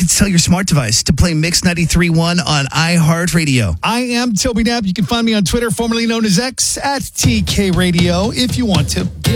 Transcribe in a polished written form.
to tell your smart device to play Mix 93.1 on iHeartRadio. I am Toby Knapp. You can find me on Twitter, formerly known as X, at TK Radio, if you want to.